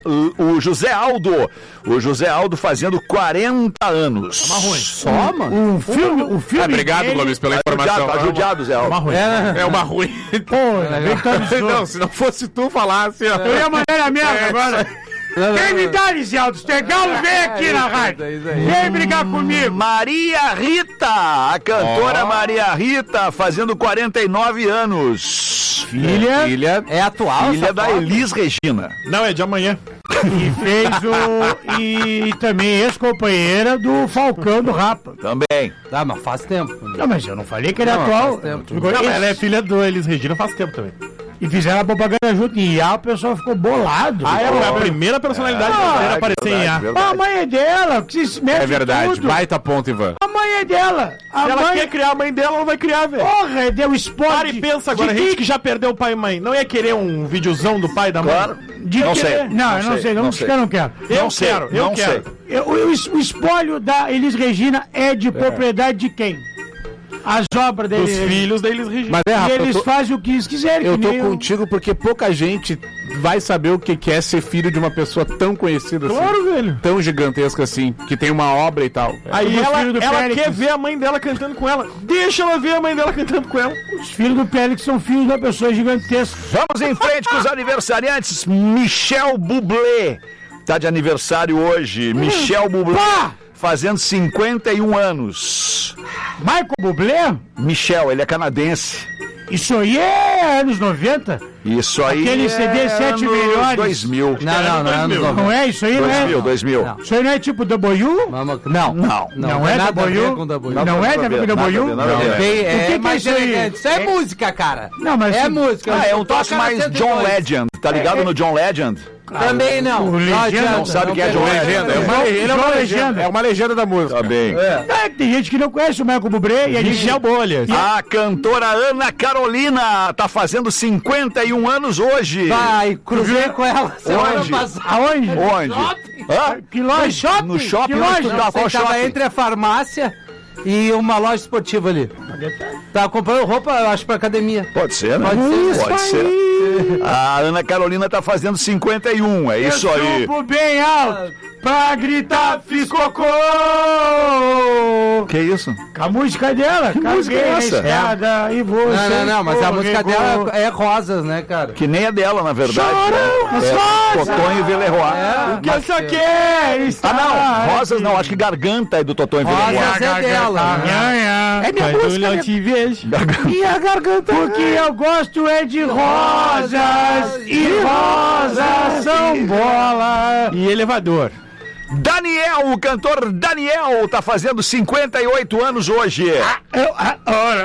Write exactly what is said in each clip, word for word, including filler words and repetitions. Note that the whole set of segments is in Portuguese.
O José Aldo, o José Aldo fazendo quarenta anos. Uma ruim. Só, mano? Um filme, um filme. Ah, obrigado, dele... Gomes, pela informação. Tá judiado, Zé Aldo. Uma ruim. É, é uma ruim. Pô, é. Tá Não, se não fosse tu falar assim, ó. Eu ia mandar na merda É, agora. Quem me dá, Lisialdo? Se é galo, vem aqui na rádio. Vem brigar comigo. Maria Rita, a cantora oh. Maria Rita, fazendo quarenta e nove anos. Filha. Filha é atual. Filha da Elis Regina. Não, é de amanhã. E fez o... E também ex-companheira do Falcão do Rapa. Também. Ah, mas faz tempo. Não, mas eu não falei que ele é não, atual. Faz tempo. Não, ela é filha do Elis Regina faz tempo também. E fizeram a propaganda junto em I A, o pessoal ficou bolado. Ah, é a primeira personalidade brasileira a aparecer em I A. Ah, a mãe é dela, que se mete É verdade, tudo. baita ponto, Ivan. A mãe é dela. A Se ela mãe... quer criar a mãe dela, ela vai criar, velho. Porra, deu esporte. Para e pensa agora, de gente que... que já perdeu o pai e mãe, não ia querer um videozão do pai e da mãe? Claro. De Não que... sei. Não, Não eu não sei, sei, não, não sei. sei. eu não quero. Eu Não sei, quero, eu não quero. sei. Eu, o, o espólio da Elis Regina é de propriedade de quem? As obras da Dos Elis Regina. filhos da Elis Regina. Mas é, E Rafa, eles eu tô, fazem o que eles quiserem. eu que tô nem contigo porque pouca gente vai saber o que que é ser filho de uma pessoa tão conhecida assim. Claro, velho. Tão gigantesca assim, que tem uma obra e tal. Aí O ela, filho do ela Félix. quer ver a mãe dela cantando com ela. Deixa ela ver a mãe dela cantando com ela. Os filhos do Pélix são filhos de uma pessoa gigantesca. Vamos em frente com os aniversariantes. Michel Bublé tá de aniversário hoje. Michel Bublé Pá! fazendo cinquenta e um anos. Michael Bublé? Michel, ele é canadense. Isso aí é anos noventa? Isso aí Aquele C D é sete anos melhores. dois mil. Não, não, não é anos noventa. Não é isso aí, não dois mil, é? dois mil. Não. Isso aí não é tipo W? Vamos- Não, Não. Não tem é nada a ver W? com W. Não, Não, é nada a ver, W? nada a ver, nada a ver. Tem, é, O que que é mas isso é- aí? é- isso é, É- música, cara. Não, mas é se- música. Ah, é um Toca troço na mais cento e John dois. Legend. Tá ligado no John Legend? Também não. O Não Legenda adianta, não sabe quem é tem John nada a ver. Legenda, É uma, João- ele é uma João legenda. Legenda. É uma legenda da música. Tá bem. É, tem gente que não conhece o Michael Bublé e a gente... Michel Bolhas. A cantora Ana Carolina tá fazendo cinquenta e um anos hoje. Vai, cruzei com ela semana Onde? passada. Aonde? Onde? Hã? Que loja? No shopping? No shopping? Que Onde loja? tu tá? Não, Qual sei, tava shopping? entre a farmácia e uma loja esportiva ali. Tava comprando roupa, eu acho, pra academia. Pode ser, né? Pode ser. Pode ser. A Ana Carolina tá fazendo cinquenta e um, é isso aí. Subo bem alto pra gritar fiz cocô. Que isso? A música dela. Que música é essa? Estrada, e você Não, não, não, mas a música escorregou. dela é rosas, né, cara? Que nem é dela, na verdade. Choram as é rosas. Totonho e Veleroy. É, O que eu só quero Ah, estar não. Rosas aqui. não. Acho que Garganta é do Totonho e Rosas Veleroy. é dela. né? É minha Mas eu música. não minha- te vejo. Minha garganta. Porque eu gosto é de rosas. E rosas são bola. E elevador. Daniel, o cantor Daniel, tá fazendo cinquenta e oito anos hoje. Eu adoro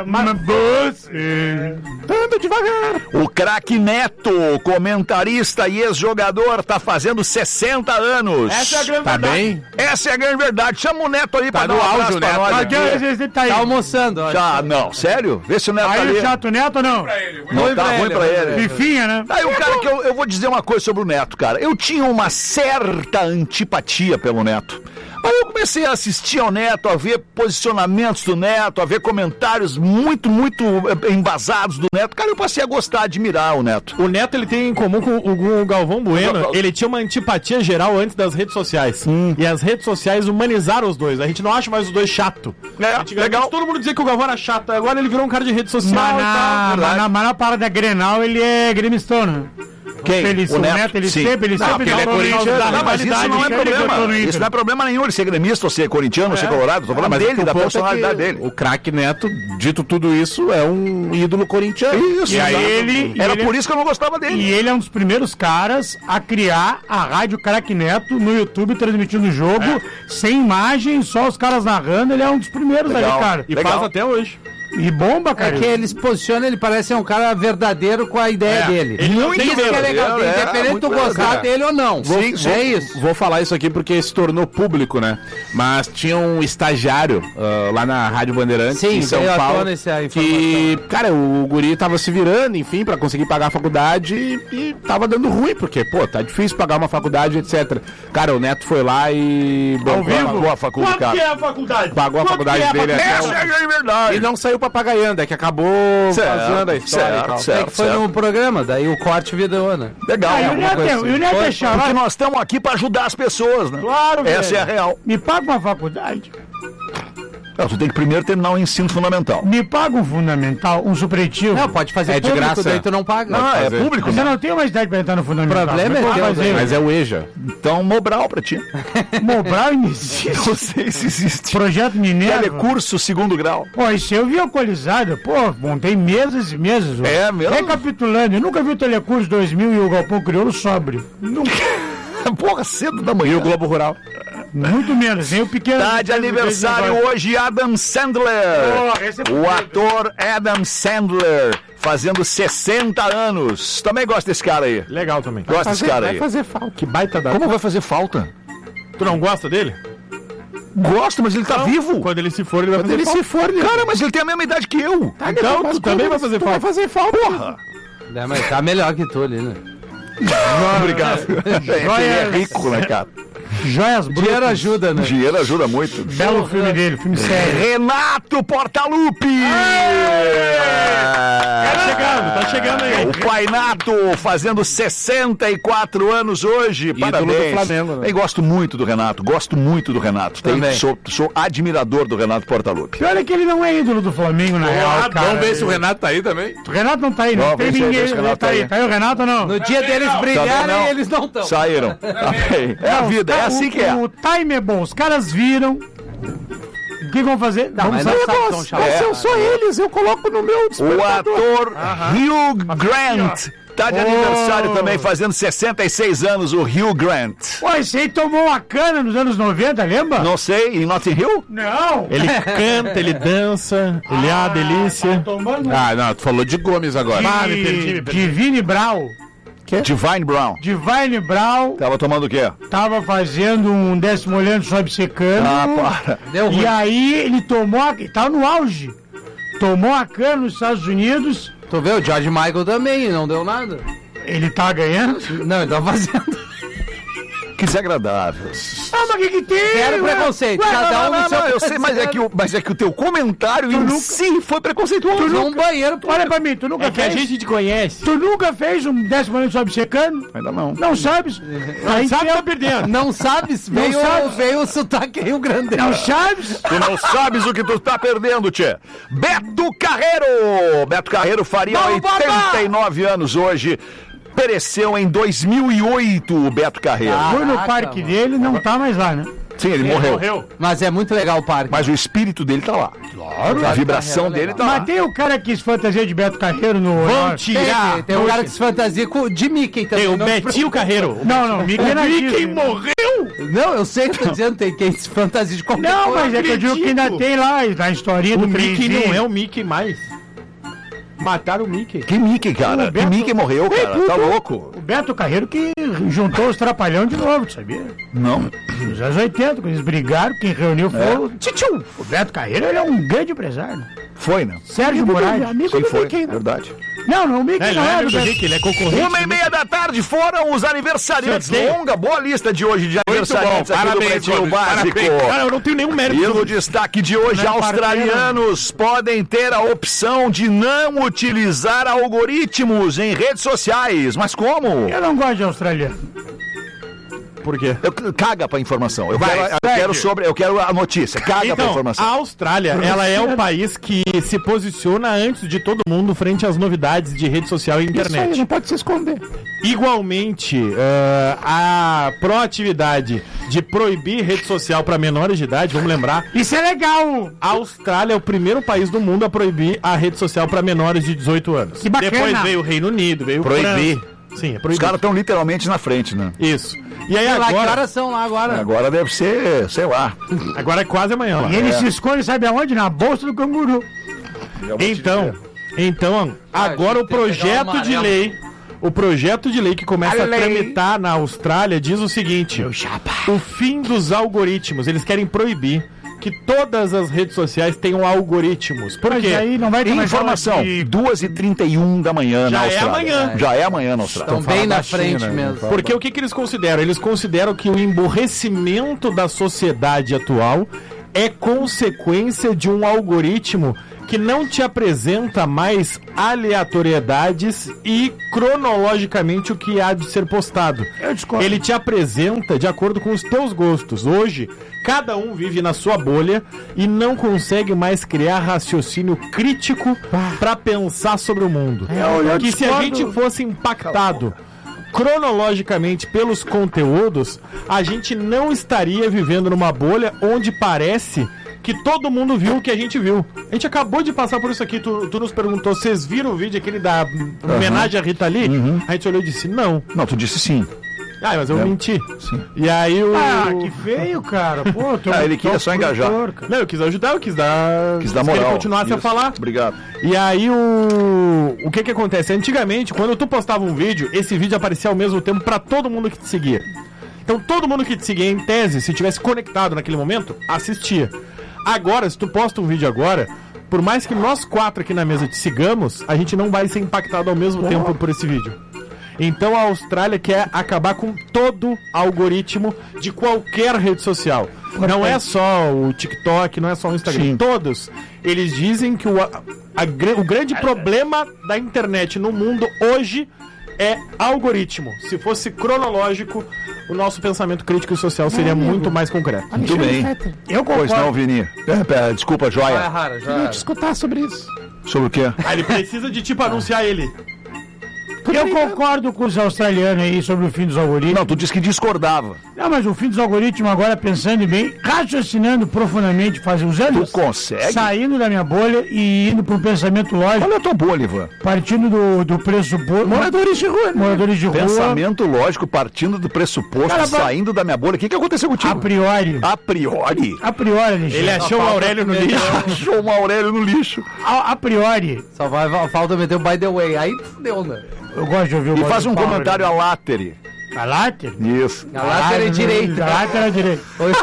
você. Anda devagar. O craque Neto, comentarista e ex-jogador, tá fazendo sessenta anos. Essa é a grande Tá verdade. bem? Essa é a grande verdade. Chama o Neto aí Tá pra dar no um abraço áudio, pra Neto. nós Tá aqui. Você tá aí. Tá almoçando, ó. Já, não, sério? Vê se o Neto tá Aí o ali. chato neto ou não? Não, tá ruim pra ele. Fifinha, né? Aí o cara que eu, eu vou dizer uma coisa sobre o Neto, cara. Eu tinha uma certa antipatia pelo Neto. Aí eu comecei a assistir ao Neto, a ver posicionamentos do Neto, a ver comentários muito, muito eh, embasados do Neto. Cara, eu passei a gostar, a admirar o Neto. O Neto, ele tem em comum com o, com o Galvão Bueno, ele tinha uma antipatia geral antes das redes sociais. E as redes sociais humanizaram os dois. A gente não acha mais os dois chato. É, Antigamente, legal. todo mundo dizia que o Galvão era chato. Agora ele virou um cara de rede social Mas e tal. na, mas na, mas na parada Grenal ele é gremistano. Quem? Ele, O Neto? ele Sim. sempre, ele Não, sempre porque ele é dá um corintiano. da Não, mas isso não é rivalidade, ele botou no problema. Inter. Isso não é problema nenhum ele ser gremista, ou ser corintiano, ou ser colorado. Tô falando Mas dele, o da ponto é personalidade que dele. O craque Neto, dito tudo isso, é um ídolo corintiano. Isso, E aí exato. ele- Era ele- por isso que eu não gostava dele. E ele é um dos primeiros caras a criar a Rádio Craque Neto no YouTube, transmitindo o jogo, sem imagem, só os caras narrando. Ele é um dos primeiros Legal. ali, cara. E Legal. faz até hoje. E bomba, É cara. que ele se posiciona, ele parece ser um cara verdadeiro com a ideia É, dele. ele não Isso tem que é legal, verdadeiro, é, independente de tu muito gostar legal. dele ou não. Sim, é sim. isso. Vou falar isso aqui porque se tornou público, né? Mas tinha um estagiário ah, lá na Rádio Bandeirantes, Sim, em São veio à Paulo, tona essa que, cara, o guri tava se virando, enfim, pra conseguir pagar a faculdade e, e tava dando ruim, porque, pô, tá difícil pagar uma faculdade, etcétera. Cara, o Neto foi lá e... Ao vivo? Pagou a faculdade, Quanto que cara. é a faculdade? Pagou a Quanto faculdade que é a dele faculdade? até Essa é a grande verdade. E não saiu saiu papagaiando, é que acabou Certo, vazando a história certo, e tal. certo. É que foi no programa, daí o corte virou, né? Legal. Ah, e o alguma Neto, coisa é- assim. e o Neto é Porque xarope. nós estamos aqui pra ajudar as pessoas, né? Claro, Essa velho. é a real. Me paga uma faculdade. Não, tu tem que primeiro terminar o ensino fundamental. Me paga um fundamental, um supletivo. Não, pode fazer É de público, graça. daí tu não paga. Não, é fazer. público, Mas eu né? não tenho mais idade pra entrar no fundamental. O problema Como é que eu teu, vou fazer? Mas é o EJA. Então, Mobral pra ti. Mobral ainda existe. Não sei se existe. Projeto Minerva. Telecurso segundo grau. Pô, isso eu vi alcoolizado. Pô, montei mesas e mesas. ó. É mesmo? Recapitulando, eu nunca vi o Telecurso dois mil e o Galpão Crioulo sóbrio. Porra, cedo da manhã. E o Globo Rural. Muito menos, hein? O pequeno... Tá de aniversário hoje Adam Sandler. Porra, esse é O bonito. ator Adam Sandler, fazendo sessenta anos. Também gosta desse cara aí. Legal também. Gosta desse cara aí. fazer falta. Que baita da... Como vai fazer falta? Tu não gosta dele? Gosto, mas ele tá vivo. Quando ele se for, ele vai fazer Ele falta. se for, ele... Cara, mas ele tem a mesma idade que eu. Então, tu também vai fazer falta. fazer falta. Porra. É, mas tá melhor que tu ali, né? Obrigado. É, ele é rico, né, cara? Joias Brutas. Dinheiro ajuda, né? Dinheiro ajuda muito. Belo filme dele, filme sério. Renato Portaluppi! Tá chegando, tá chegando aí. O Pai Nato fazendo sessenta e quatro anos hoje. Parabéns. do Flamengo, né? Eu gosto muito do Renato, gosto muito do Renato. Tem- Também. sou, sou admirador do Renato Portaluppi. Pior é que ele não é ídolo do Flamengo, na real, cara. Vamos ver se o Renato tá aí também. O Renato não tá aí, não. Vamos Tem ver se ninguém. esse Renato Tá aí, tá tá aí o Renato ou não? No dia deles Também brilharem, não. eles não estão. Saíram. Tá bem. É a Não, vida, tá- é assim o- que é. O time é bom, os caras viram. O que vão fazer? Não, Vamos mas não saber. sabe que tão chamados. É. São só eles, eu coloco no meu O despertador. ator Hugh Grant tá de Oh. aniversário também, fazendo sessenta e seis anos, o Hugh Grant. Pô, esse aí tomou uma cana nos anos noventa, lembra? Não sei, em Notting Hill? Não. Ele canta, ele dança, ele é uma delícia. Tomando Ah, não, tu falou de Gomes agora. Ah, me perdi, me perdi. Divine Brau. Divine Brown. Divine Brau Tava tomando o quê? tava fazendo um décimo olhando sobe secando. Ah, para. Deu ruim. E aí ele tomou, a, tava no auge. Tomou a cana nos Estados Unidos. Tu vê, o George Michael também, não deu nada. Ele tá ganhando. Não, ele tá fazendo. Que desagradável. Ah, mas o que que tem? Zero Ué? preconceito, Ué, cada Não, um não, no seu não, eu sei, mas é, que o, mas é que o teu comentário em nunca- si foi preconceituoso. Num banheiro, pô. Olha pra mim, tu nunca É que a fez? gente te conhece. Tu nunca fez um décimo olhando sobe secando? Ainda não. Não sabes? Aí Sabe, tem- tá perdendo. Não sabes? Veio, sabes? veio o sotaque Rio Grande. Não sabes? Tu não sabes o que tu tá perdendo, tchê. Beto Carreiro! Beto Carreiro faria Vamos, oitenta e nove anos hoje. Pereceu em dois mil e oito o Beto Carreiro. Ah. Fui no Caraca, parque mano. dele, não tá mais lá, né? Sim, ele morreu. Morreu. Mas é muito legal o parque. Mas o espírito dele tá lá. Claro. A vibração Carreiro é dele tá Mas lá. tem o cara que se fantasia de Beto Carreiro no... Vão no- tirar. Tem, tem um cara que se fantasia com, de Mickey também. Tem o não, Betinho Carreiro. Não, não, Mickey na Disney. morreu! não, eu sei que eu tô dizendo, tem quem se fantasia de qualquer Não, coisa. mas é que eu digo que ainda acredito. tem lá, na historinha O do Mickey trenzinho. não é o Mickey mais. Mataram o Mickey. Que Mickey, cara. O Que Beto- Mickey morreu, Ei, cara. tu- Tá tu- louco. O Beto Carreiro que juntou os Trapalhão de novo, tu sabia? Não. Nos anos oitenta, quando eles brigaram, quem reuniu foi o Tchutchu. O Beto Carreiro, ele é um grande empresário. Foi, né? Sérgio Moraes. Sim, foi. Verdade. Não, não, o Mickey Não, ele não não é é do amigo do Beto. Mickey, ele é concorrente. Uma e meia da tarde foram os aniversariantes. Sorteio. Longa, boa lista de hoje de aniversariantes aqui do Parabéns, Pretinho Gomes, Básico. Cara, eu não tenho nenhum mérito. E no destaque de hoje, Não é australianos podem ter a opção de não utilizar algoritmos em redes sociais. Mas como? Eu não gosto de australiano. Por quê? Eu, caga pra informação. Eu, Vai, quero, eu segue. quero sobre, eu quero a notícia. Caga pra Então, informação. a Austrália, ela é o país que se posiciona antes de todo mundo frente às novidades de rede social e internet. não pode se esconder. Igualmente, eh, a proatividade de proibir rede social para menores de idade, vamos lembrar, Isso é legal. a Austrália é o primeiro país do mundo a proibir a rede social para menores de dezoito anos. Que bacana. Depois veio o Reino Unido, veio Proibir. França. Sim, é Os proibir. caras estão literalmente na frente, né? Isso. E aí Sei lá, que agora, horas são lá agora? Agora deve ser, sei lá. agora é quase amanhã lá. E ele se esconde, sabe aonde? Na bolsa do canguru. Então, então, agora a o gente tem que pegar projeto o de amarelo. lei, o projeto de lei que começa A a lei. tramitar na Austrália diz o seguinte: o fim dos algoritmos, eles querem proibir que todas as redes sociais tenham algoritmos. Por Mas quê? aí não vai ter mais Informação, aula de- duas e trinta e um da manhã Já na é Austrália. amanhã. Já é amanhã na Austrália. Estão bem na baixinho, frente né? mesmo. Porque o que, que eles consideram? Eles consideram que o emburrecimento da sociedade atual é consequência de um algoritmo que não te apresenta mais aleatoriedades e cronologicamente o que há de ser postado. Eu discordo. Ele te apresenta de acordo com os teus gostos. Hoje, cada um vive na sua bolha e não consegue mais criar raciocínio crítico para pensar sobre o mundo. Eu- eu que se a discordo. gente fosse impactado cronologicamente pelos conteúdos, a gente não estaria vivendo numa bolha onde parece que todo mundo viu o que a gente viu. A gente acabou de passar por isso aqui, tu, tu nos perguntou, vocês viram o vídeo aquele da homenagem à Rita Lee? A gente olhou e disse, não. Não, tu disse sim. Ah, mas eu É. menti. Sim. E aí o... Ah, que feio, cara. Pô, tô, Ah, ele queria tô só engajar. produtor, cara. Não, eu quis ajudar, eu quis dar... Quis dar que moral. ele continuasse a Isso. falar. Obrigado. E aí o... O que que acontece? Antigamente, quando tu postava um vídeo, esse vídeo aparecia ao mesmo tempo pra todo mundo que te seguia. Então todo mundo que te seguia, em tese, se tivesse conectado naquele momento, assistia. Agora, se tu posta um vídeo agora, por mais que nós quatro aqui na mesa te sigamos, a gente não vai ser impactado ao mesmo tempo por esse vídeo. Então a Austrália quer acabar com todo algoritmo de qualquer rede social. Não é só o TikTok, não é só o Instagram. Sim. Todos. Eles dizem que o, a- a gr- o grande problema da internet no mundo hoje é algoritmo. Se fosse cronológico, o nosso pensamento crítico e social seria muito mais concreto. Muito bem. Eu Pois concordo. não, Vini. É, pera, desculpa, Já joia. erraram, já erraram. escutar sobre isso. Sobre o quê? Ah, ele precisa de tipo anunciar ele. Eu concordo com os australianos aí sobre o fim dos algoritmos. Não, tu disse que discordava. Não, mas o fim dos algoritmos agora, pensando bem, raciocinando profundamente, faz uns Tu anos, consegue? saindo da minha bolha e indo para um pensamento lógico, Qual é a tua bolha, Ivan? partindo do, do pressuposto... Moradores de rua. Moradores de rua, Pensamento lógico partindo do pressuposto, Cara, pra- saindo da minha bolha. O que, que aconteceu a contigo? priori. A priori? A priori, Alexandre. Ele achou o Aurélio no lixo. Achou o Aurélio no lixo. A, a priori, Só vai, falta meter o by the way. Aí fudeu, né? eu gosto de ouvir o E voz faz do um Paulo, comentário né? a látere. A láter? Isso. A lateral é direita. A láter é direita.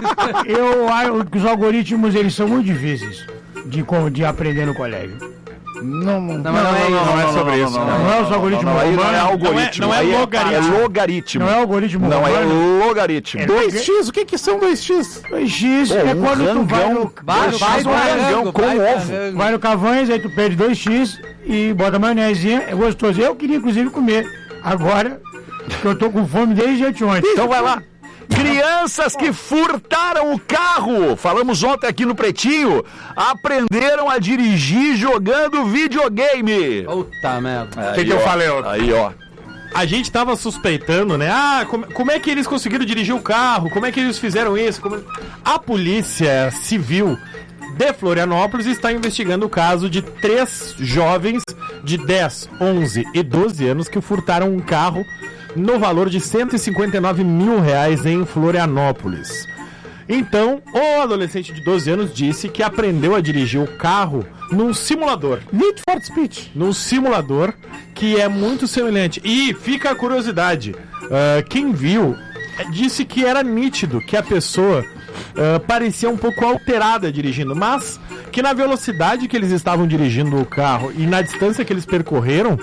Eu acho que os algoritmos, eles são muito difíceis de, co- de aprender no colégio. Não, não, Não, mas não é isso. não é sobre isso. Não, não é os algoritmos Não, aí não é romanos. algoritmo. Não é- não é aí logaritmo. É logaritmo. Não é algoritmo Não, romano. é logaritmo. É dois x, o que que são dois x? dois x Pô, é um quando tu vai rangão. no, Vai, Dois vai, X, um vai, rangão rango, com vai, ovo. vai, rango. vai no Cavanhas, aí tu pede dois x e bota maionezinha, é gostoso. Eu queria, inclusive, comer. Agora, que eu tô com fome desde anteontem. Então vai lá. Crianças que furtaram o carro, falamos ontem aqui no Pretinho, aprenderam a dirigir jogando videogame. Puta merda. O que que eu falei ontem? Aí, ó. A gente tava suspeitando, né? Ah, como, como é que eles conseguiram dirigir o carro? Como é que eles fizeram isso? Como... A Polícia Civil de Florianópolis está investigando o caso de três jovens de dez, onze e doze anos que furtaram um carro no valor de cento e cinquenta e nove mil reais em Florianópolis. Então, o adolescente de doze anos disse que aprendeu a dirigir o carro num simulador. Need for Speech. Num simulador que é muito semelhante. E fica a curiosidade: ah, quem viu eh, disse que era nítido que a pessoa ah, parecia um pouco alterada dirigindo, mas que na velocidade que eles estavam dirigindo o carro e na distância que eles percorreram,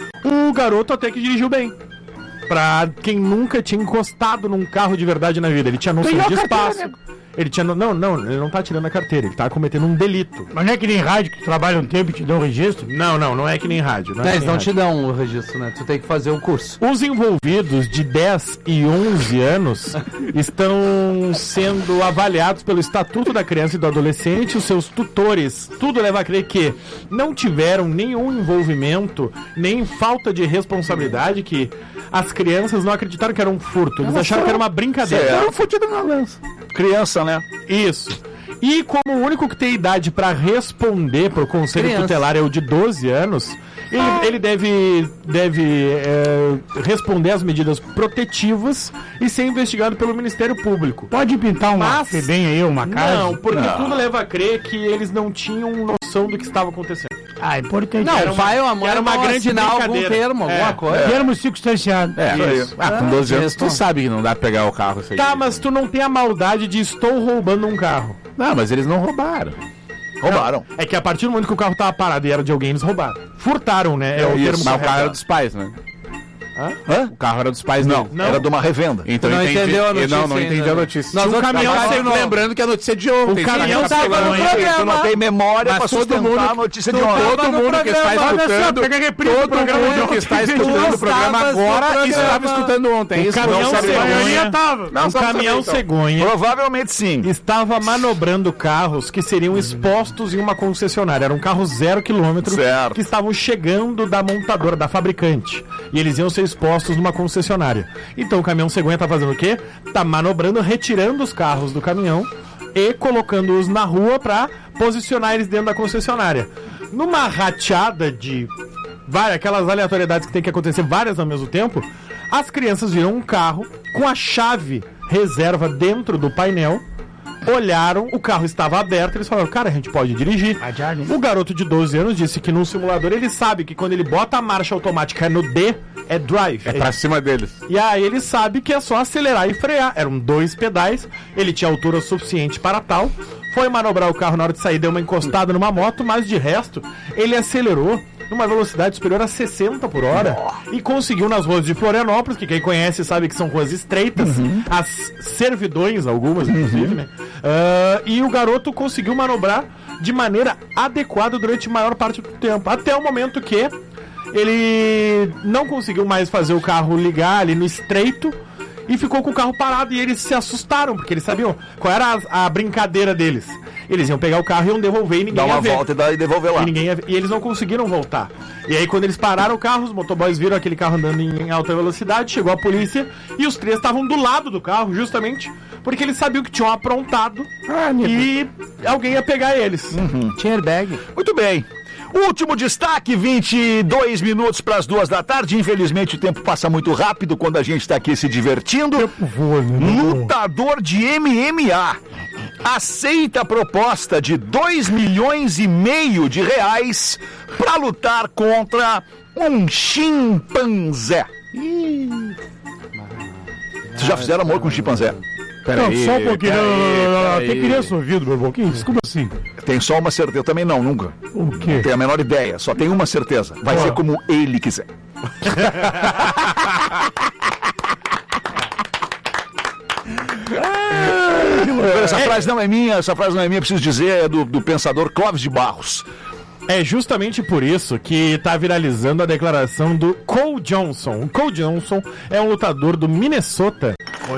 o garoto até que dirigiu bem. Pra quem nunca tinha encostado num carro de verdade na vida. Ele tinha noção Ganhou de a carteira, espaço. Ele tinha. no- Não, não, ele não tá tirando a carteira, ele tá cometendo um delito. Mas não é que nem rádio que tu trabalha um tempo e te dão um registro? Não, não, não é que nem rádio. Não é Não, que eles nem não rádio. te dão o registro, né? Tu tem que fazer o curso. Os envolvidos de dez e onze anos estão sendo avaliados pelo Estatuto da Criança e do Adolescente. Os seus tutores, tudo leva a crer que não tiveram nenhum envolvimento, nem falta de responsabilidade, que as crianças não acreditaram que era um furto. Eles acharam que era uma brincadeira. Certo. Era um fudido na lança. Criança, né? Isso. E como o único que tem idade para responder pro conselho Criança. tutelar é o de doze anos, ele, ele deve, deve é, responder às medidas protetivas e ser investigado pelo Ministério Público. Pode pintar uma Mas- febem aí, uma casa? Não, porque Não. tudo leva a crer que eles não tinham noção do que estava acontecendo. Ah, importante. Não, Era o uma- pai ou a mãe era uma vão grande assinar algum brincadeira. termo, alguma É, coisa. Termo circunstanciado. É, Isso. ah, com doze anos tu Isso. sabe que não dá pra pegar o carro. Isso aí. Tá, mas tu não tem a maldade de estou roubando um carro. Não, mas eles não roubaram. Roubaram. É que a partir do momento que o carro tava parado e era de alguém, eles roubaram. Furtaram, né? É, o isso. termo Mas o carro era correto. dos pais, né? Hã? O carro era dos pais Não, dele. era de uma revenda. Então Não eu entendi. entendeu a notícia Não, não ainda, entendi a né? notícia. Nós Tinha um vamos caminhão ficar sempre igual. lembrando que a notícia é de ontem. O caminhão Tá tava no pegando aí. programa. Tu não tem memória Mas pra todo sustentar mundo- a notícia de tu ontem. tava Todo no mundo que está programa, olha só, escutando, pega a reprise do todo programa de mundo que ontem. está Tu escutando o programa estavas no agora programa. estava escutando ontem. O Isso caminhão não sabe cegonha- A não. maioria tava. Não, O só pra caminhão saber, então. cegonha Provavelmente sim. estava manobrando carros que seriam expostos em uma concessionária. Era um carro zero quilômetro Certo. que estavam chegando da montadora, da fabricante. E eles iam ser expostos numa concessionária. Então o caminhão cegonha tá fazendo o quê? Tá manobrando, retirando os carros do caminhão e colocando-os na rua pra posicionar eles dentro da concessionária. Numa rateada de várias, aquelas aleatoriedades que tem que acontecer várias ao mesmo tempo, as crianças viram um carro com a chave reserva dentro do painel, olharam, o carro estava aberto, eles falaram, cara, a gente pode dirigir. O garoto de doze anos disse que no simulador ele sabe que quando ele bota a marcha automática no D, é drive. É pra cima deles. E aí ele sabe que é só acelerar e frear. Eram dois pedais, ele tinha altura suficiente para tal. Foi manobrar o carro na hora de sair, deu uma encostada numa moto, mas de resto, ele acelerou numa velocidade superior a sessenta por hora e conseguiu nas ruas de Florianópolis, que quem conhece sabe que são ruas estreitas, as servidões, algumas inclusive, né? Ah, e o garoto conseguiu manobrar de maneira adequada durante a maior parte do tempo, até o momento que ele não conseguiu mais fazer o carro ligar ali no estreito e ficou com o carro parado e eles se assustaram, porque eles sabiam qual era a, a brincadeira deles. Eles iam pegar o carro e iam devolver e ninguém Dá ia uma ver. volta e dá- e devolver lá. E, ninguém ia ver. E eles não conseguiram voltar. E aí quando eles pararam o carro, os motoboys viram aquele carro andando em, em alta velocidade, chegou a polícia e os três estavam do lado do carro, justamente porque eles sabiam que tinham aprontado e alguém ia pegar eles. Tinha airbag. Muito bem. Último destaque, vinte e dois minutos para as duas da tarde. Infelizmente o tempo passa muito rápido quando a gente está aqui se divertindo. Voa, né? Lutador de M M A aceita a proposta de dois milhões e meio de reais para lutar contra um chimpanzé. Vocês já fizeram amor com um chimpanzé? Não, só um pouquinho. peraí, Não, não, não, não. peraí. Tem criança ouvindo, meu irmão. Que isso? Como assim? Tem só uma certeza. Eu também não, nunca. O quê? Tenho a menor ideia. Só tem uma certeza. Vai Qual? ser como ele quiser. Essa frase não é minha, essa frase não é minha, preciso dizer, é do, do pensador Clóvis de Barros. É justamente por isso que tá viralizando a declaração do Cole Johnson. O Cole Johnson é um lutador do Minnesota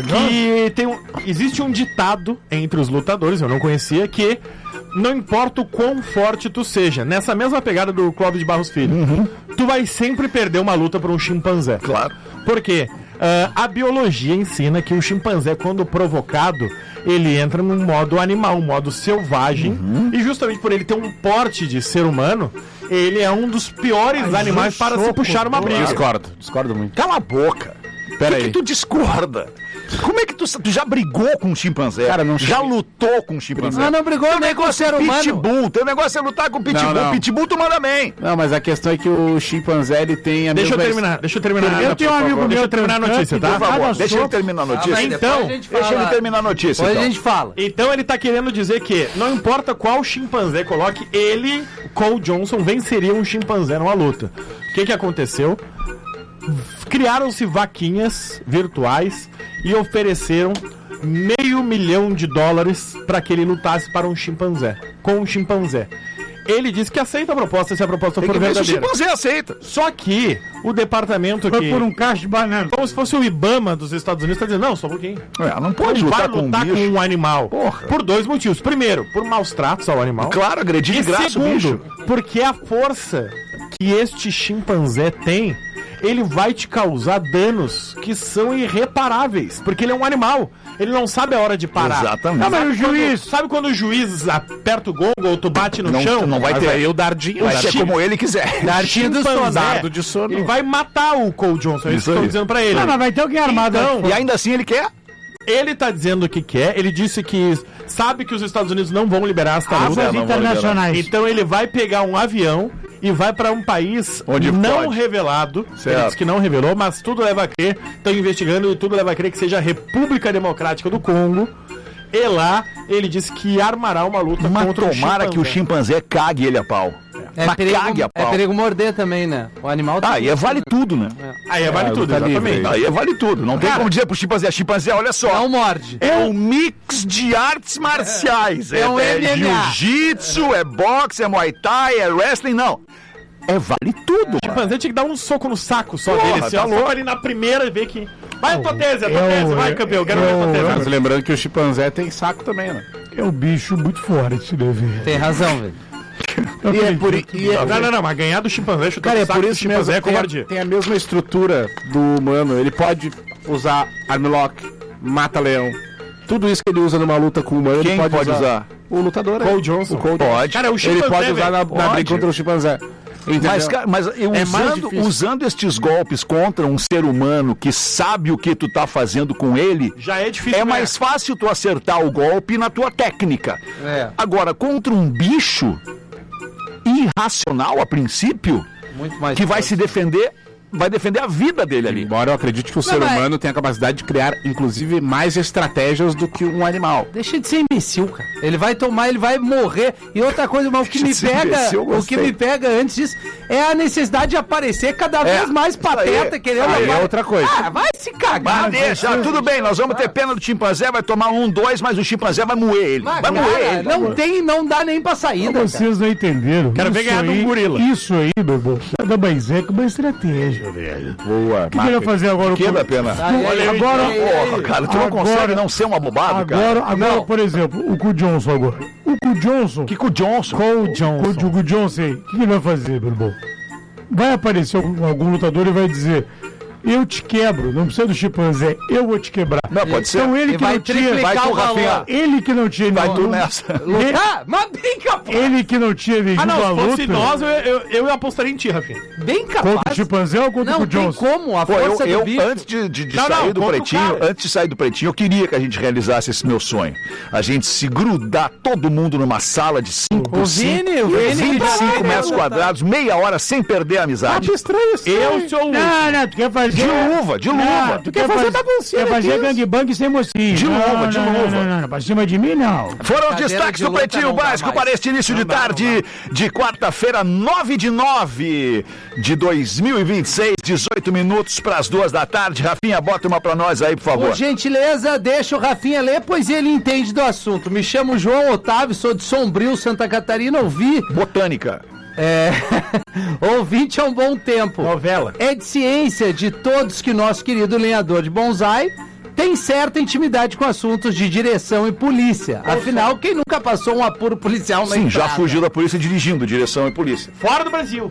que tem um, existe um ditado entre os lutadores, eu não conhecia, que não importa o quão forte tu seja, nessa mesma pegada do Clóvis de Barros Filho, tu vai sempre perder uma luta por um chimpanzé. Claro. Por quê? Ah, a biologia ensina que o chimpanzé, quando provocado, ele entra num modo animal, um modo selvagem, e justamente por ele ter um porte de ser humano, ele é um dos piores animais para se puxar uma briga. Discordo, discordo muito. Cala a boca. Pera Por que aí. tu discorda? Como é que tu, tu já brigou com um chimpanzé? Cara, não já sei. lutou com um chimpanzé? Ah, não brigou Teu nem com o negócio ser é humano. pitbull. Teu negócio é lutar com pitbull. Não, não. Pitbull tu manda bem. Não, mas a questão é que o chimpanzé, ele tem a Deixa eu mesma... terminar, deixa eu terminar. Eu tenho um amigo meu Deixa eu terminar a notícia, tá? Por favor, Cada deixa ele soco- terminar a notícia. Mas depois Então, a gente Deixa fala. ele terminar a notícia, Depois então. a gente fala. Então ele tá querendo dizer que não importa qual chimpanzé coloque, ele, Cole Johnson, venceria um chimpanzé numa luta. O que que aconteceu? Criaram-se vaquinhas virtuais e ofereceram meio milhão de dólares para que ele lutasse para um chimpanzé, com um chimpanzé. Ele disse que aceita a proposta se a proposta Tem for que ver se o verdadeira. chimpanzé aceita. Só que o departamento Foi que... por um cacho de banana. Como se fosse o Ibama dos Estados Unidos, tá dizendo, não, só um pouquinho. É, não pode Não vai lutar com um lutar com bicho. um animal. Porra. Por dois motivos. Primeiro, por maus tratos ao animal. Claro, agredir de E graça o segundo, bicho. porque a força que este chimpanzé tem, ele vai te causar danos que são irreparáveis. Porque ele é um animal. Ele não sabe a hora de parar. Exatamente. Ah, mas o Sabe quando- juiz... Sabe quando o juiz aperta o gongo ou tu bate no Não, chão? não vai Mas ter. aí o dardinho... Vai o ser chim- como ele quiser. Dartinho do sono. Chimpanzé, Dardo de sono. ele vai matar o Cole Johnson. É isso Isso que eu tô aí. dizendo pra ele. Ah, mas vai ter alguém armado. Então, né? E ainda assim ele quer? Ele tá dizendo o que quer, ele disse que sabe que os Estados Unidos não vão liberar essa luta. Asas não vou internacionais. Então ele vai pegar um avião e vai pra um país Onde não pode. revelado. Certo. Ele disse que não revelou, mas tudo leva a crer, estão investigando e tudo leva a crer que seja a República Democrática do Congo. E lá ele disse que armará uma luta Mas contra tomara que o chimpanzé cague ele a pau. É Mas perigo, cague a é pau. perigo morder também, né? O animal... Ah, aí é vale tudo, né? Aí é vale É, tudo, tá livre exatamente. Aí é vale tudo. Não tem como dizer pro chimpanzé, chimpanzé, olha só. Não morde. É um mix de artes marciais. É, É um é M M A. jiu-jitsu, é boxe, é muay thai, é wrestling, não. É vale tudo. O chimpanzé tinha que dar um soco no saco só Porra, dele. Assim, tá ó, louco. só ali na primeira e ver que... Vai a tua tese, a tua eu- tese. Vai, campeão, quero ver a tua eu- tese. Mas lembrando que o chimpanzé tem saco também, né? É um bicho muito forte, né, velho? Tem razão, velho. Eu E é por, acredito. e é, Não, não, não, mas ganhar do chimpanzé, chutar cara, o é saco por do isso mesmo. chimpanzé é Tem covardia. a, tem a mesma estrutura do humano. Ele pode usar armlock, mata-leão. Tudo isso que ele usa numa luta com o humano, Quem ele pode, pode usar. usar? O lutador. Cole é. Johnson. O Cole Pode. Cara, o Ele chimpanzé, pode usar na, velho, na pode. briga contra o chimpanzé. Entendeu? Mas, cara, mas eu É mais usando, difícil. usando estes golpes contra um ser humano que sabe o que tu tá fazendo com ele, Já é difícil é ganhar. mais fácil tu acertar o golpe na tua técnica. É. Agora, contra um bicho irracional a princípio, Muito mais que vai se defender, vai defender a vida dele ali. Embora eu acredite que o ser mas- humano tenha a capacidade de criar, inclusive, mais estratégias do que um animal. Deixa de ser imbecil, cara. Ele vai tomar, ele vai morrer. E outra coisa, mas o que Deixa me de ser pega, imbecil, eu o que gostei. me pega antes disso é a necessidade de aparecer cada vez mais isso aí- pateta, querendo aí é levar- outra coisa. Ah, vai se cagar. Ah, deixa, tudo bem, nós vamos ter pena do chimpanzé, vai tomar um, dois, mas o chimpanzé vai moer ele. Vai, Vai cara, moer ele. não tem, não dá nem pra saída, cara. Vocês não entenderam. Quero ver Isso ganhar de um aí- gorila. Isso aí, meu irmão, nada mais é que uma estratégia, velho. Boa. O que, que ele vai fazer agora? Que da pena. Aí, aí, Agora- aí, aí, Porra, cara, tu não Agora- consegue não ser um abobado, cara. Agora, agora por exemplo, o Cu Johnson agora. O Cu Johnson. Que com o Johnson. Cole Johnson. O Cu Johnson aí. O que ele vai fazer, meu irmão? Vai aparecer algum, algum lutador e vai dizer: eu te quebro, não precisa do chimpanzé, eu vou te quebrar. Não, pode ser. Então ele E que vai não tinha. triplicar vai tu, o valor. Rafinha. Ele que não tinha. Vai nenhum- tu nessa. Lutar? Mas bem capaz. Ele que não tinha nenhuma Ah, não, se luta. fosse nós, eu, eu, eu apostaria em ti, Rafinha. Bem Contra o capaz. chimpanzé ou contra Não o tem Johnson? como, a Pô, eu, força do eu bicho. antes de, de- de Não, sair não, do contra o pretinho, cara. antes de sair do pretinho, eu queria que a gente realizasse esse meu sonho. A gente se grudar todo mundo numa sala de cinco por O cinco, Vini, o Vini vinte e cinco já- metros quadrados, meia hora sem perder a amizade. estranho isso. Eu sou o... Não, não, tu quer fazer. De luva, de Não, luva. tu quer fazer baguncinha. Quer fazer gangbang sem mocinho. De Não, luva, não, de não, luva. Não, não, não, pra cima de mim, não. Foram os Cadeira destaques de do luta Pretinho não dá Básico mais. para este início de Não dá, tarde de quarta-feira, nove de nove de dois mil e vinte e seis, dezoito minutos para as duas da tarde. Rafinha, bota uma para nós aí, por favor. Por gentileza, deixa o Rafinha ler, pois ele entende do assunto. Me chamo João Otávio, sou de Sombrio, Santa Catarina, ouvi. Botânica. É. Ouvinte há um bom tempo. Novela. É de ciência de todos que nosso querido lenhador de bonsai tem certa intimidade com assuntos de direção e polícia. Afinal, quem nunca passou um apuro policial na Sim, já estrada? fugiu da polícia dirigindo, direção e polícia. Fora do Brasil.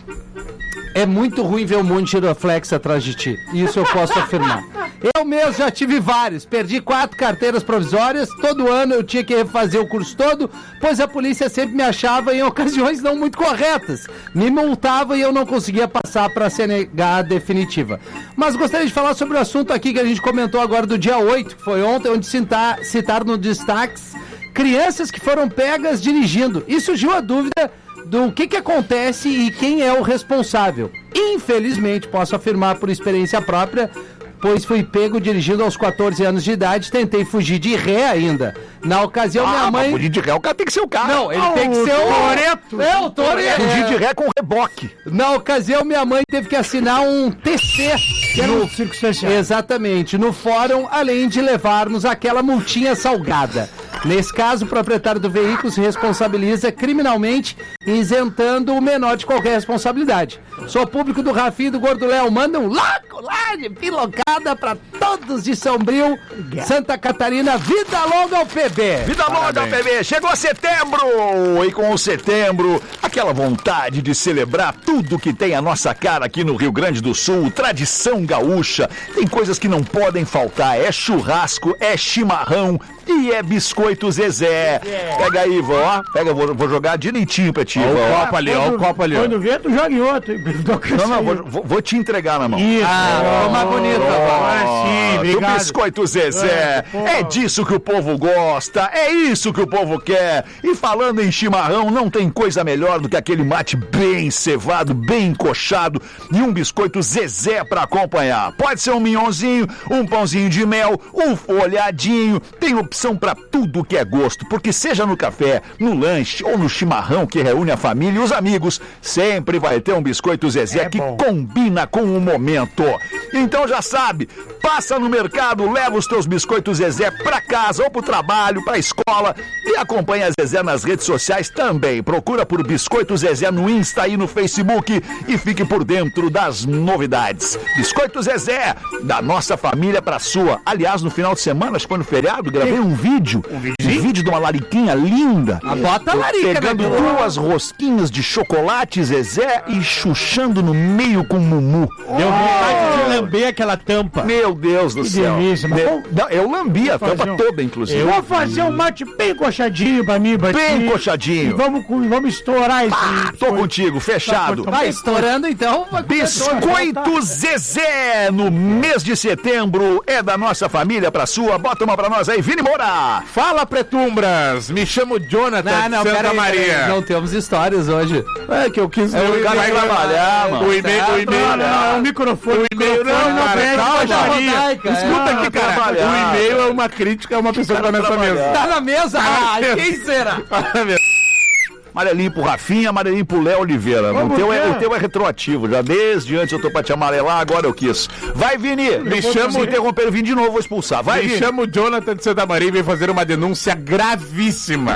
É muito ruim ver um monte de giroflex atrás de ti. Isso eu posso afirmar. Eu mesmo já tive vários. Perdi quatro carteiras provisórias. Todo ano eu tinha que refazer o curso todo, pois a polícia sempre me achava em ocasiões não muito corretas. Me multava e eu não conseguia passar para a C N H definitiva. Mas gostaria de falar sobre o assunto aqui que a gente comentou agora do dia oito, que foi ontem, onde citar, citaram no destaques crianças que foram pegas dirigindo. E surgiu a dúvida do que que acontece e quem é o responsável. Infelizmente, posso afirmar por experiência própria, pois fui pego dirigindo aos quatorze anos de idade, tentei fugir de ré ainda. Na ocasião, minha Ah, mãe... mas fugir de ré, o cara tem que ser o cara. Não, ele tem que ser o... Toreto. É, o Toreto. Fugir de ré com reboque. Na ocasião, minha mãe teve que assinar um T C. Que era um circo social. Exatamente, no fórum, além de levarmos aquela multinha salgada. Nesse caso, o proprietário do veículo se responsabiliza criminalmente, isentando o menor de qualquer responsabilidade. Sou público do Rafinha e do Gordo Léo. Manda um louco lá de pilocada pra todos de Sombrio, Santa Catarina. Vida longa ao P B. Vida longa, P B. Chegou setembro! E com o setembro, aquela vontade de celebrar tudo que tem a nossa cara aqui no Rio Grande do Sul, tradição gaúcha. Tem coisas que não podem faltar. É churrasco, é chimarrão e é biscoito Zezé. Pega aí, vó. Pega, vou, vou jogar direitinho pra ti, Olha o vó. copo ali, olha o copo ali. ó. Quando vê, tu joga em outro. Não, não, vou, vou- vou te entregar na mão. Isso. Ah, ficou mais bonito agora. Agora sim, Do obrigado. biscoito Zezé. É, pô. É disso que o povo gosta. É isso que o povo quer. E falando em chimarrão, não tem coisa melhor do que aquele mate bem cevado, bem encoxado e um biscoito Zezé pra acompanhar. Pode ser um minhonzinho, um pãozinho de mel, um folhadinho. Tem opção pra tudo jeito que é gosto, porque seja no café, no lanche ou no chimarrão que reúne a família e os amigos, sempre vai ter um biscoito Zezé É que bom. combina com o momento. Então já sabe, passa no mercado, leva os teus biscoitos Zezé pra casa ou pro trabalho, pra escola e acompanha a Zezé nas redes sociais também. Procura por Biscoito Zezé no Insta e no Facebook e fique por dentro das novidades. Biscoito Zezé, da nossa família pra sua. Aliás, no final de semana, acho que foi no feriado, gravei um vídeo. Um, um vídeo de uma lariquinha linda. Bota a larica, Pegando né? duas rosquinhas de chocolate Zezé e chuchando no meio com Mumu. Deu vontade de lamber aquela tampa. Meu Deus do Que céu. delícia, mas De- vamos- Não, eu lambi a fazer tampa um- toda, inclusive. Vou fazer um mate bem coxadinho pra mim, Batinho. Bem E coxadinho. vamos, com- vamos estourar esse... Ah, tô contigo, fechado. Tá, Vai estourando então. vai comer todo. Biscoito Zezé no mês de setembro é da nossa família pra sua. Bota uma pra nós aí, Vini Moura. Fala, Pretumbras! Me chamo Jonathan Não, não, de Santa pera aí, Maria. pera aí, não temos histórias hoje. É que eu quis... É, o cara vai trabalhar, mano. O e-mail... O e-mail Não, não, é um microfone. O e-mail não, não cara, pede calma. baixaria. Rodaica, é. Escuta aqui, cara. trabalhar. O e-mail é uma crítica a uma pessoa que tá nessa mesa. Tá na mesa? Ah, mesa. quem será? Amarelinho pro Rafinha, amarelinho pro Léo Oliveira. O Vamos teu, é, ver. o teu é retroativo. Já desde antes eu tô pra te amarelar, agora eu quis. Vai, Vini. Me Se chamo- interromper o Vini de novo, vou expulsar. Vai, Me Vini. chamo Jonathan de Santa Maria e vem fazer uma denúncia gravíssima.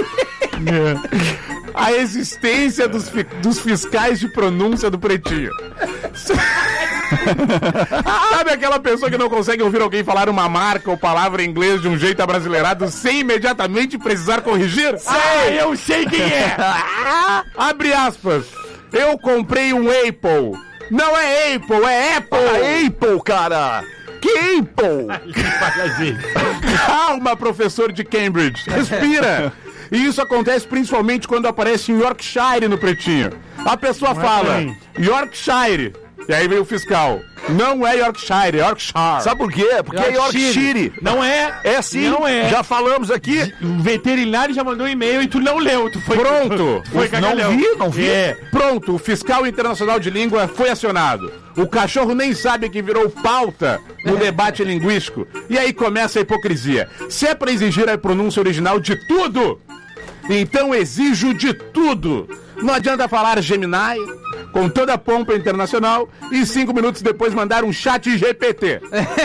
A existência dos, fi- dos fiscais de pronúncia do Pretinho. Sabe aquela pessoa que não consegue ouvir alguém falar uma marca ou palavra em inglês de um jeito abrasileirado sem imediatamente precisar corrigir? Ah, eu sei quem é! Abre aspas. Eu comprei um Apple. Não é Apple, é Apple! Ah, Apple, cara. Que Apple? Calma, professor de Cambridge. Respira. E isso acontece principalmente quando aparece em Yorkshire no Pretinho. A pessoa fala, bem. Yorkshire. E aí vem o fiscal. Não é Yorkshire, é Yorkshire. Sabe por quê? Porque é Yorkshire. Não é? É sim. Não é. Já falamos aqui. O veterinário já mandou um e-mail e tu não leu. Tu foi Pronto. Tu foi Não cagalhão. vi, não vi. É. Pronto, o fiscal internacional de língua foi acionado. O cachorro nem sabe que virou pauta no debate linguístico. E aí começa a hipocrisia. Se é pra exigir a pronúncia original de tudo, então exijo de tudo. Não adianta falar Gemini com toda a pompa internacional e cinco minutos depois mandar um chat G P T.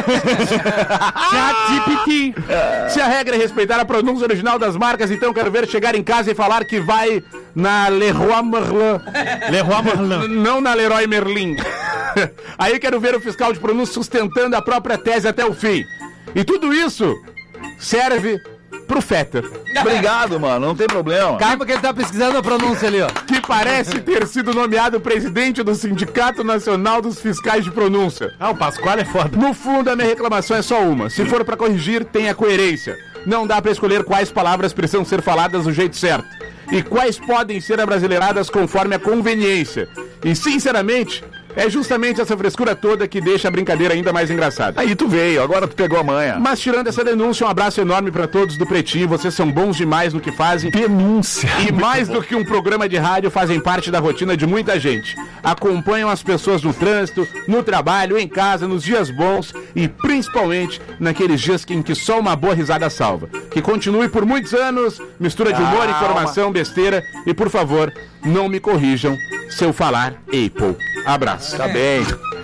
Chat G P T. Se a regra é respeitar a pronúncia original das marcas, então quero ver chegar em casa e falar que vai na Leroy Merlin. Leroy Merlin. Não na Leroy Merlin. Aí quero ver o fiscal de pronúncia sustentando a própria tese até o fim. E tudo isso serve pro Fetter, Obrigado, mano. Não tem problema. Calma que ele tá pesquisando a pronúncia ali, ó. que parece ter sido nomeado presidente do Sindicato Nacional dos Fiscais de Pronúncia. Ah, o Pascoal é foda. No fundo, a minha reclamação é só uma. Se for pra corrigir, tenha coerência. Não dá pra escolher quais palavras precisam ser faladas do jeito certo e quais podem ser abrasileiradas conforme a conveniência. E, sinceramente, é justamente essa frescura toda que deixa a brincadeira ainda mais engraçada. Aí tu veio, agora tu pegou a manha. Mas tirando essa denúncia, um abraço enorme pra todos do Pretinho. Vocês são bons demais no que fazem. Denúncia. E mais do que um programa de rádio, fazem parte da rotina de muita gente. Acompanham as pessoas no trânsito, no trabalho, em casa, nos dias bons e principalmente naqueles dias em que só uma boa risada salva. Que continue por muitos anos, mistura de humor, Calma. informação, besteira e, por favor, não me corrijam se eu falar Apple. Abraço. Tá bem.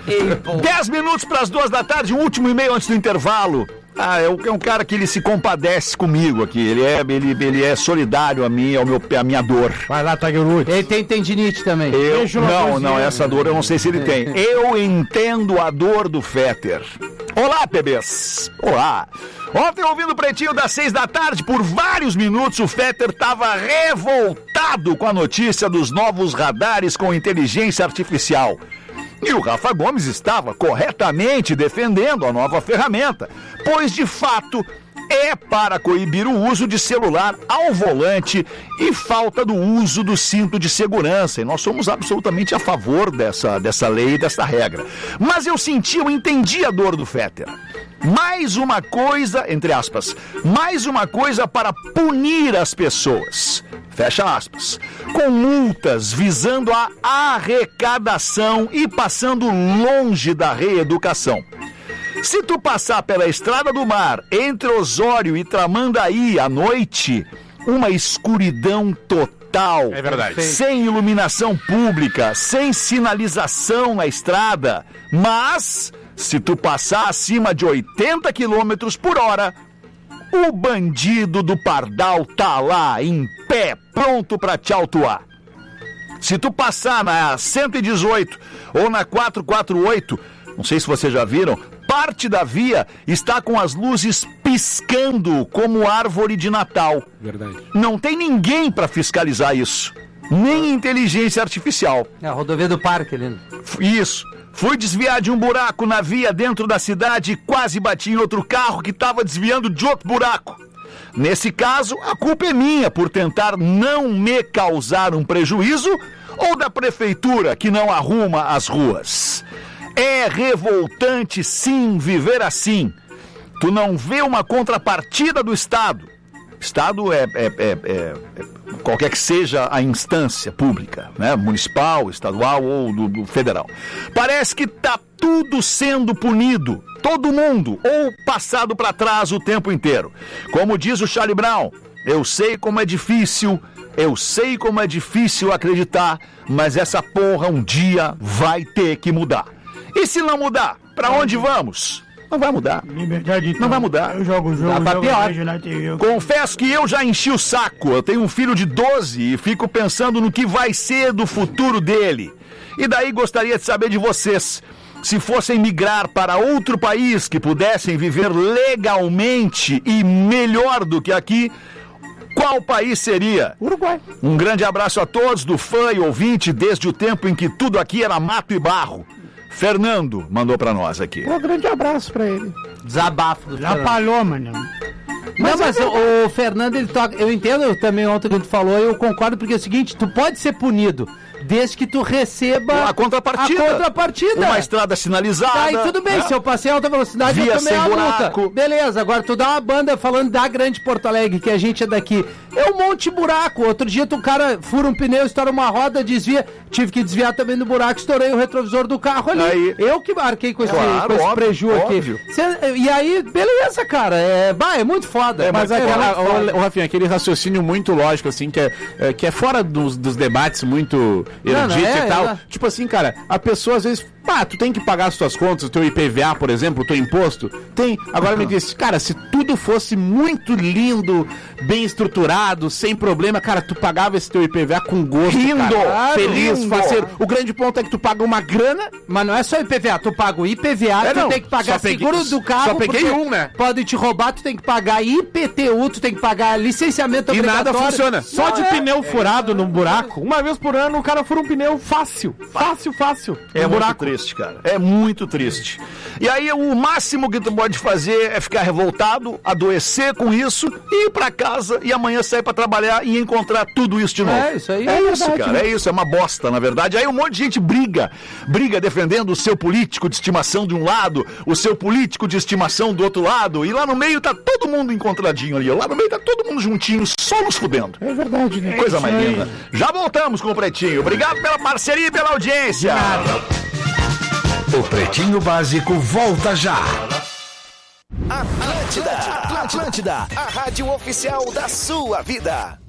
Dez minutos para as duas da tarde, um último e-mail antes do intervalo. Ah, é um, é um cara que ele se compadece comigo aqui. Ele é, ele, ele é solidário a mim, ao meu, a minha dor. Vai lá, Tiger Woods. Ele tem tendinite também. Eu, Deixa uma não, coisinha. não, essa dor eu não sei se ele tem. Eu entendo a dor do Fetter. Olá, bebês. Olá. Ontem, ouvindo o Pretinho das seis da tarde, por vários minutos, o Fetter estava revoltado com a notícia dos novos radares com inteligência artificial. E o Rafa Gomes estava corretamente defendendo a nova ferramenta, pois, de fato, é para coibir o uso de celular ao volante e falta do uso do cinto de segurança. E nós somos absolutamente a favor dessa, dessa lei e dessa regra. Mas eu senti, eu entendi a dor do Fetter. Mais uma coisa, entre aspas, mais uma coisa para punir as pessoas. Fecha aspas. Com multas visando a arrecadação e passando longe da reeducação. Se tu passar pela Estrada do Mar, entre Osório e Tramandaí à noite, uma escuridão total. É verdade. Sem iluminação pública, sem sinalização na estrada. Mas, se tu passar acima de oitenta quilômetros por hora, o bandido do Pardal tá lá, em pé, pronto pra te autuar. Se tu passar na cento e dezoito ou na quatrocentos e quarenta e oito, não sei se vocês já viram, parte da via está com as luzes piscando como árvore de Natal. Verdade. Não tem ninguém para fiscalizar isso. Nem inteligência artificial. É a rodovia do parque ali. Isso. Fui desviar de um buraco na via dentro da cidade e quase bati em outro carro que estava desviando de outro buraco. Nesse caso, a culpa é minha por tentar não me causar um prejuízo ou da prefeitura que não arruma as ruas. É revoltante, sim, viver assim. Tu não vê uma contrapartida do Estado. Estado é, é, é, é, é qualquer que seja a instância pública, né? Municipal, estadual ou do, do federal. Parece que tá tudo sendo punido. Todo mundo, ou passado para trás o tempo inteiro. Como diz o Charlie Brown, eu sei como é difícil, eu sei como é difícil acreditar, mas essa porra um dia vai ter que mudar. E se não mudar, para onde vamos? Não vai mudar. Liberdade, então. Não vai mudar. Eu jogo o jogo, Dá pra jogo pior. vejo na T V. Confesso que eu já enchi o saco. Eu tenho um filho de doze e fico pensando no que vai ser do futuro dele. E daí gostaria de saber de vocês. Se fossem migrar para outro país que pudessem viver legalmente e melhor do que aqui, qual país seria? Uruguai. Um grande abraço a todos, do fã e ouvinte, desde o tempo em que tudo aqui era mato e barro. Fernando mandou pra nós aqui. Um grande abraço pra ele. Desabafo do La Fernando. Paloma, né? Não, mas o, o Fernando, ele toca. Eu entendo também ontem que tu falou, eu concordo, porque é o seguinte, tu pode ser punido desde que tu receba A contrapartida. A contrapartida. Uma estrada sinalizada. Tá, e tudo bem, né? se eu passei alta velocidade, Via eu tomei sem a buraco. multa. Beleza, agora tu dá uma banda falando da grande Porto Alegre, que a gente é daqui. É um monte de buraco. Outro dia tu, cara, fura um pneu, estoura uma roda, desvia. Tive que desviar também do buraco, estourei o retrovisor do carro ali. Aí. Eu que marquei com esse, Claro, com esse óbvio, preju óbvio. aqui. Cê- e aí, beleza, cara. É, bah, é muito foda. É, mas é aquela, muito foda. o, o Rafinha, aquele raciocínio muito lógico, assim, que é, é, que é fora dos, dos debates muito eruditos Não, não, é, e tal. é. Tipo assim, cara, a pessoa às vezes, pá, tu tem que pagar as tuas contas, o teu I P V A, por exemplo, o teu imposto. Tem. Agora me diz, cara, se tudo fosse muito lindo, bem estruturado, sem problema, cara, tu pagava esse teu I P V A com gosto, Rindo, cara, feliz, rindo. faceiro. O grande ponto é que tu paga uma grana. Mas não é só I P V A, tu paga o I P V A, É, tu não, tem que pagar só peguei- seguro do carro. só peguei porque um, né? Pode te roubar, tu tem que pagar I P T U, tu tem que pagar licenciamento E nada obrigatório. funciona. Só de Não, é- pneu furado num buraco, uma vez por ano o cara fura um pneu fácil. Fácil, fácil. É Um muito buraco. triste, cara. É muito triste. E aí o máximo que tu pode fazer é ficar revoltado, adoecer com isso, e ir pra casa e amanhã sair pra trabalhar e encontrar tudo isso de novo. É, isso aí É é isso, verdade, cara. É isso, é uma bosta, na verdade. Aí um monte de gente briga. Briga defendendo o seu político de estimação de um lado, o seu político de estimação do outro lado, e lá no meio tá todo mundo encontradinho ali. Lá no meio tá todo mundo juntinho, só nos fudendo. É verdade, né? Coisa mais Isso aí. linda. Já voltamos com o Pretinho. Obrigado pela parceria e pela audiência. O Pretinho Básico volta já. Atlântida, Atlântida, a rádio oficial da sua vida.